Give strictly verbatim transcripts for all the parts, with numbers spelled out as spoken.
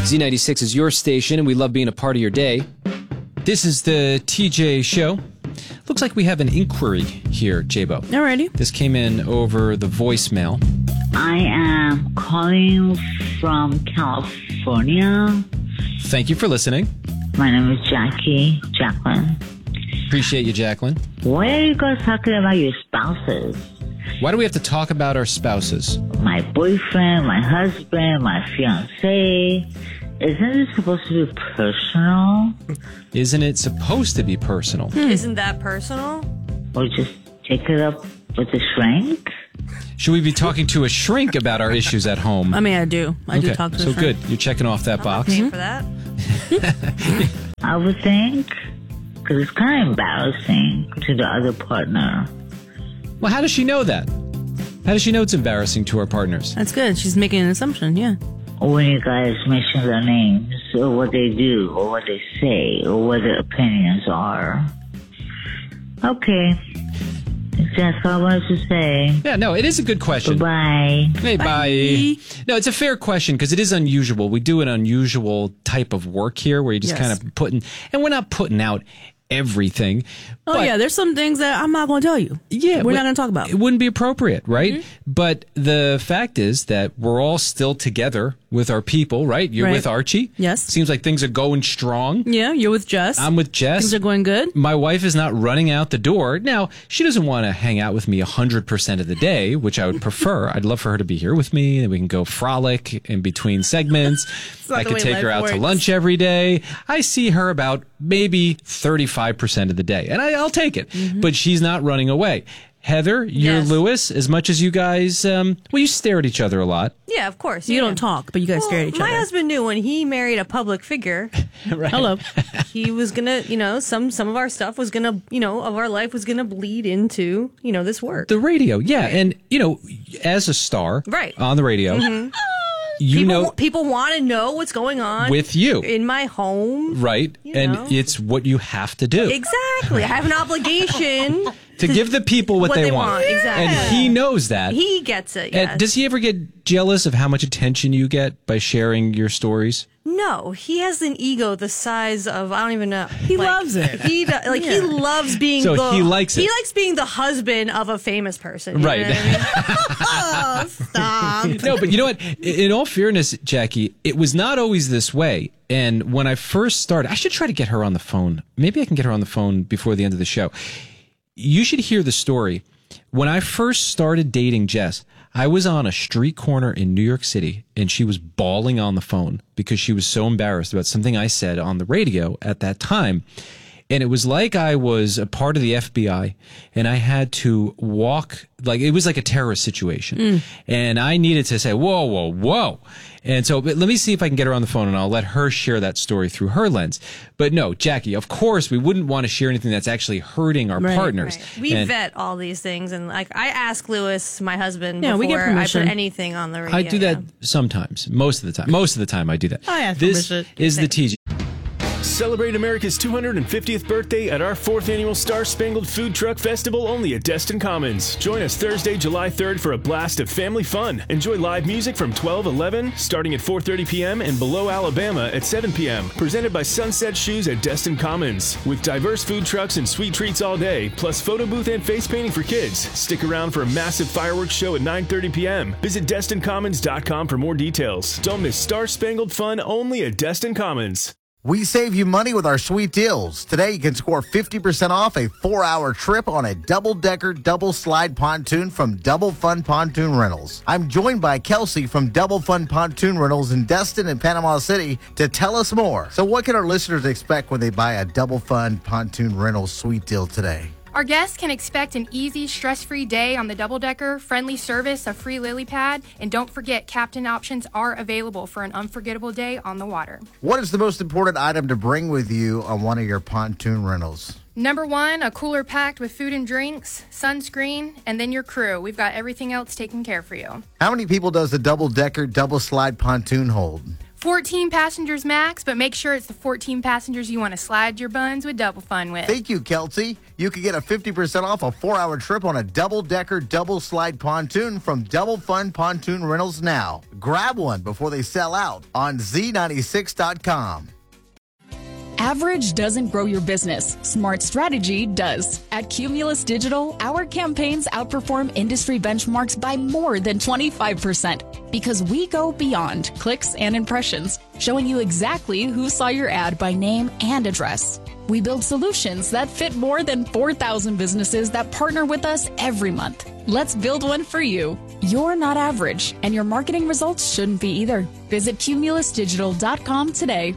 Z ninety-six is your station, and we love being a part of your day. This is the T J Show. Looks like we have an inquiry here, J-Bo. Alrighty. This came in over the voicemail. I am calling from California. Thank you for listening. My name is Jackie, Jacqueline. Appreciate you, Jacqueline. Why are you guys talking about your spouses? Why do we have to talk about our spouses? My boyfriend, my husband, my fiance. Isn't it supposed to be personal? Isn't it supposed to be personal? Hmm. Isn't that personal? Or just take it up with the shrink? Should we be talking to a shrink about our issues at home? I mean, I do. I okay, do talk to so a friend. good. You're checking off that I'm box. not paying for that. I would think, because it's kind of embarrassing to the other partner. Well, how does she know that? How does she know it's embarrassing to our partners? That's good. She's making an assumption, yeah. Or when you guys mention their names, or what they do, or what they say, or what their opinions are. Okay. That's all I wanted to say. Yeah, no, it is a good question. Bye. Hey, bye. Bye. No, it's a fair question because it is unusual. We do an unusual type of work here where you just Yes. kind of putting, and we're not putting out everything. Oh, but- yeah, there's some things that I'm not going to tell you. Yeah, We're but not going to talk about. It wouldn't be appropriate, right? Mm-hmm. But the fact is that we're all still together with our people, right? You're Right. with Archie. Yes. Seems like things are going strong. Yeah, you're with Jess. I'm with Jess. Things are going good. My wife is not running out the door. Now, she doesn't want to hang out with me one hundred percent of the day, which I would prefer. I'd love for her to be here with me, and we can go frolic in between segments. not I the could way take her life out to works. lunch every day. I see her about maybe thirty-five percent of the day, and I, I'll take it. Mm-hmm. But she's not running away. Heather, you're Yes. Lewis. As much as you guys, um, well, you stare at each other a lot. Yeah, of course. You yeah. don't talk, but you guys Well, stare at each my other. husband knew when he married a public figure, Right. Hello. he was gonna, you know, some some of our stuff was gonna, you know, of our life was gonna bleed into, you know, this work. The radio, yeah, and you know, as a star, Right. on the radio, you people know, people want to know what's going on with you. in my home. right, You and know. it's what you have to do. Exactly. I have an obligation to give the people what, what they, they want. want, exactly. And he knows that. He gets it. Yes. And does he ever get jealous of how much attention you get by sharing your stories? No, he has an ego the size of I don't even know. He loves it. He do, like he loves being. So the, he likes it. He likes being the husband of a famous person. you Right. know what I mean? Stop. No, but you know what? In all fairness, Jackie, it was not always this way. And when I first started, I should try to get her on the phone. Maybe I can get her on the phone before the end of the show. You should hear the story. When I first started dating Jess, I was on a street corner in New York City, and she was bawling on the phone because she was so embarrassed about something I said on the radio at that time. And it was like I was a part of the F B I, and I had to walk, like it was like a terrorist situation. Mm. And I needed to say, whoa, whoa, whoa. And so but let me see if I can get her on the phone, and I'll let her share that story through her lens. But no, Jackie, of course, we wouldn't want to share anything that's actually hurting our Right. partners. Right. We And vet all these things, and like I ask Lewis, my husband, Yeah, before we get I permission. put anything on the radio. I do that yeah. sometimes, most of the time. Most of the time, I do that. I ask this permission. is the T J. Celebrate America's two hundred fiftieth birthday at our fourth annual Star Spangled Food Truck Festival only at Destin Commons. Join us Thursday, July third for a blast of family fun. Enjoy live music from twelve eleven, starting at four thirty p.m. and Below Alabama at seven p.m. Presented by Sunset Shoes at Destin Commons. With diverse food trucks and sweet treats all day, plus photo booth and face painting for kids. Stick around for a massive fireworks show at nine thirty p.m. Visit Destin Commons dot com for more details. Don't miss Star Spangled Fun only at Destin Commons. We save you money with our sweet deals. Today, you can score fifty percent off a four-hour trip on a double-decker, double-slide pontoon from Double Fun Pontoon Rentals. I'm joined by Kelsey from Double Fun Pontoon Rentals in Destin and Panama City to tell us more. So what can our listeners expect when they buy a Double Fun Pontoon Rentals sweet deal today? Our guests can expect an easy, stress-free day on the double-decker, friendly service, a free lily pad, and don't forget captain options are available for an unforgettable day on the water. What is the most important item to bring with you on one of your pontoon rentals? Number one, a cooler packed with food and drinks, sunscreen, and then your crew. We've got everything else taken care for you. How many people does the double-decker, double-slide pontoon hold? fourteen passengers max, but make sure it's the fourteen passengers you want to slide your buns with Double Fun with. Thank you, Kelsey. You can get a fifty percent off a four-hour trip on a double-decker double-slide pontoon from Double Fun Pontoon Rentals now. Grab one before they sell out on Z ninety-six dot com. Average doesn't grow your business. Smart strategy does. At Cumulus Digital, our campaigns outperform industry benchmarks by more than twenty-five percent because we go beyond clicks and impressions, showing you exactly who saw your ad by name and address. We build solutions that fit more than four thousand businesses that partner with us every month. Let's build one for you. You're not average, and your marketing results shouldn't be either. Visit cumulus digital dot com today.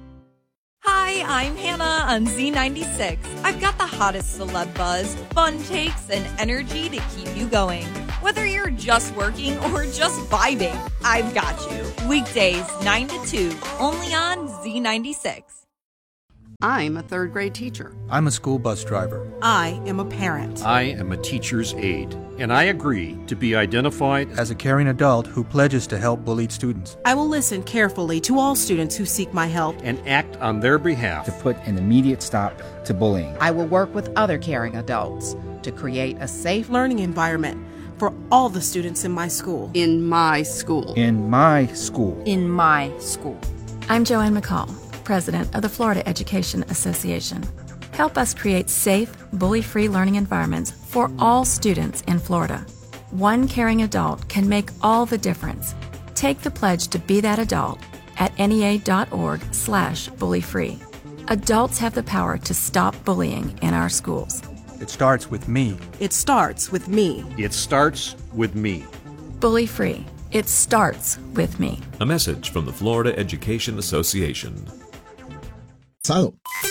Hi, I'm Hannah on Z ninety-six. I've got the hottest celeb buzz, fun takes, and energy to keep you going. Whether you're just working or just vibing, I've got you. Weekdays, nine to two, only on Z ninety-six. I'm a third grade teacher. I'm a school bus driver. I am a parent. I am a teacher's aide, and I agree to be identified as a caring adult who pledges to help bullied students. I will listen carefully to all students who seek my help and act on their behalf to put an immediate stop to bullying. I will work with other caring adults to create a safe learning environment for all the students in my school. In my school. In my school. In my school. I'm Joanne McCall, President of the Florida Education Association. Help us create safe, bully-free learning environments for all students in Florida. One caring adult can make all the difference. Take the pledge to be that adult at N E A dot org slash bully-free. Adults have the power to stop bullying in our schools. It starts with me. It starts with me. It starts with me. Bully-free. It starts with me. A message from the Florida Education Association. Salud.